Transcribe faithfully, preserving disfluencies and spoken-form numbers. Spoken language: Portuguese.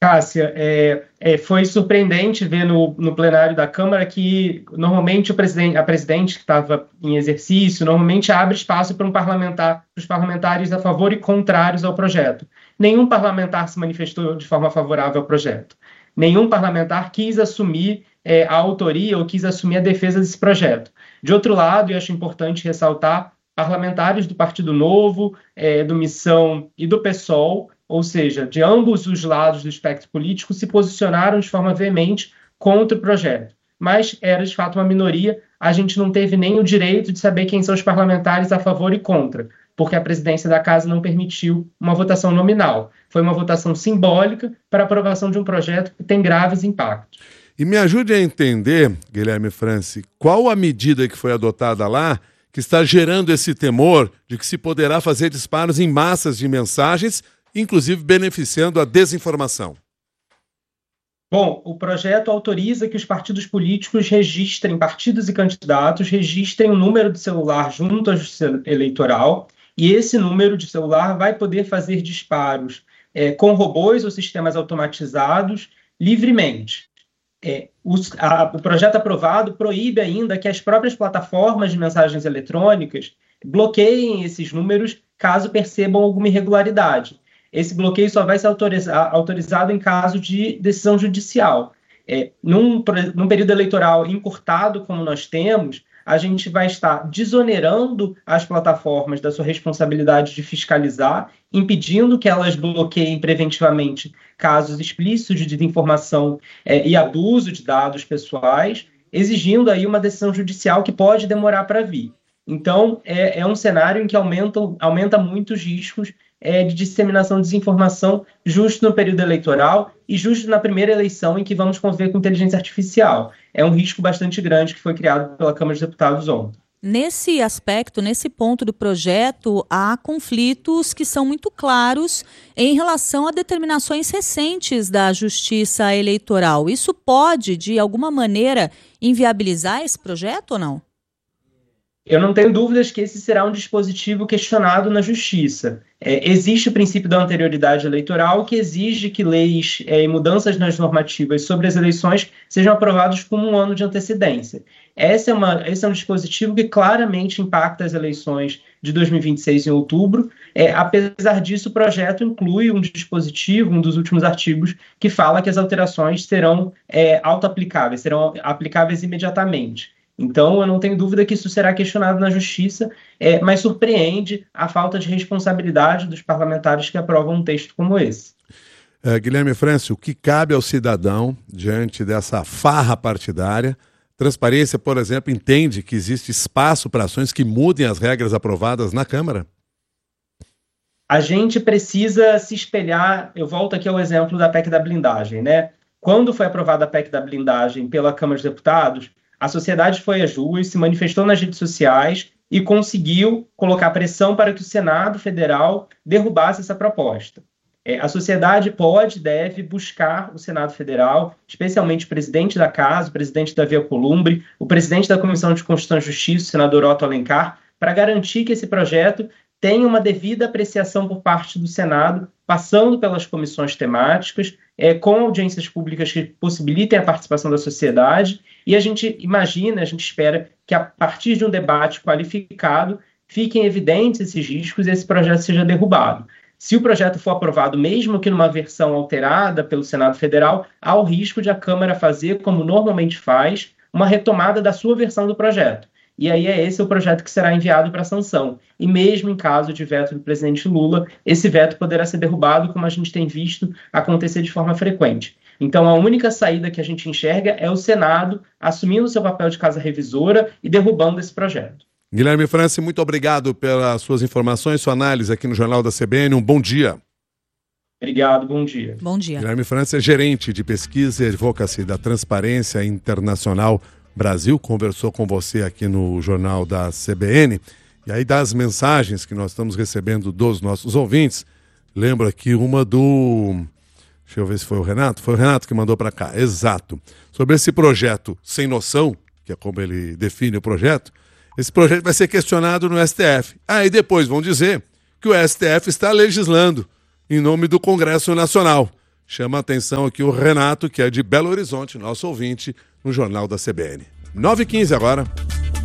Cássia, é, é, foi surpreendente ver no, no plenário da Câmara que normalmente o presidente, a presidente que estava em exercício normalmente abre espaço para um parlamentar, para os parlamentares a favor e contrários ao projeto. Nenhum parlamentar se manifestou de forma favorável ao projeto. Nenhum parlamentar quis assumir é, a autoria ou quis assumir a defesa desse projeto. De outro lado, e acho importante ressaltar, parlamentares do Partido Novo, é, do Missão e do PSOL, ou seja, de ambos os lados do espectro político, se posicionaram de forma veemente contra o projeto. Mas era, de fato, uma minoria. A gente não teve nem o direito de saber quem são os parlamentares a favor e contra, porque a presidência da Casa não permitiu uma votação nominal. Foi uma votação simbólica para a aprovação de um projeto que tem graves impactos. E me ajude a entender, Guilherme Franci, qual a medida que foi adotada lá que está gerando esse temor de que se poderá fazer disparos em massas de mensagens, inclusive beneficiando a desinformação? Bom, o projeto autoriza que os partidos políticos registrem, partidos e candidatos, registrem o número de celular junto à Justiça Eleitoral, e esse número de celular vai poder fazer disparos é, com robôs ou sistemas automatizados livremente. É, os, a, o projeto aprovado proíbe ainda que as próprias plataformas de mensagens eletrônicas bloqueiem esses números caso percebam alguma irregularidade. Esse bloqueio só vai ser autorizar, autorizado em caso de decisão judicial. É, num, num período eleitoral encurtado como nós temos, a gente vai estar desonerando as plataformas da sua responsabilidade de fiscalizar, impedindo que elas bloqueiem preventivamente casos explícitos de desinformação é, e abuso de dados pessoais, exigindo aí uma decisão judicial que pode demorar para vir. Então, é, é um cenário em que aumenta, aumenta muito os riscos é, de disseminação de desinformação justo no período eleitoral e justo na primeira eleição em que vamos conviver com inteligência artificial. É um risco bastante grande que foi criado pela Câmara dos Deputados ontem. Nesse aspecto, nesse ponto do projeto, há conflitos que são muito claros em relação a determinações recentes da Justiça Eleitoral. Isso pode, de alguma maneira, inviabilizar esse projeto ou não? Eu não tenho dúvidas que esse será um dispositivo questionado na Justiça. É, existe o princípio da anterioridade eleitoral, que exige que leis é, e mudanças nas normativas sobre as eleições sejam aprovadas com um ano de antecedência. Esse é, uma, esse é um dispositivo que claramente impacta as eleições de dois mil e vinte e seis em outubro. É, apesar disso, o projeto inclui um dispositivo, um dos últimos artigos, que fala que as alterações serão é, auto-aplicáveis, serão aplicáveis imediatamente. Então, eu não tenho dúvida que isso será questionado na Justiça, é, mas surpreende a falta de responsabilidade dos parlamentares que aprovam um texto como esse. É, Guilherme Franci, o que cabe ao cidadão diante dessa farra partidária? Transparência, por exemplo, entende que existe espaço para ações que mudem as regras aprovadas na Câmara? A gente precisa se espelhar, eu volto aqui ao exemplo da P E C da blindagem, né? Quando foi aprovada a P E C da blindagem pela Câmara dos Deputados, a sociedade foi às ruas, se manifestou nas redes sociais e conseguiu colocar pressão para que o Senado Federal derrubasse essa proposta. É, a sociedade pode e deve buscar o Senado Federal, especialmente o presidente da Casa, o presidente Davi Alcolumbre, o presidente da Comissão de Constituição e Justiça, o senador Otto Alencar, para garantir que esse projeto tenha uma devida apreciação por parte do Senado, passando pelas comissões temáticas, é, com audiências públicas que possibilitem a participação da sociedade, e a gente imagina, a gente espera que a partir de um debate qualificado fiquem evidentes esses riscos e esse projeto seja derrubado. Se o projeto for aprovado, mesmo que numa versão alterada pelo Senado Federal, há o risco de a Câmara fazer, como normalmente faz, uma retomada da sua versão do projeto. E aí é esse o projeto que será enviado para sanção. E mesmo em caso de veto do presidente Lula, esse veto poderá ser derrubado, como a gente tem visto acontecer de forma frequente. Então, a única saída que a gente enxerga é o Senado assumindo seu papel de casa revisora e derrubando esse projeto. Guilherme Franci, muito obrigado pelas suas informações, sua análise aqui no Jornal da C B N. Um bom dia. Obrigado, bom dia. Bom dia. Guilherme Franci é gerente de pesquisa e advocacy da Transparência Internacional Brasil, conversou com você aqui no Jornal da C B N. E aí, das mensagens que nós estamos recebendo dos nossos ouvintes, lembro aqui uma do... Deixa eu ver se foi o Renato. Foi o Renato que mandou para cá. Exato. Sobre esse projeto sem noção, que é como ele define o projeto, esse projeto vai ser questionado no S T F. Aí depois vão dizer que o S T F está legislando em nome do Congresso Nacional. Chama a atenção aqui o Renato, que é de Belo Horizonte, nosso ouvinte, no Jornal da C B N. nove e quinze agora.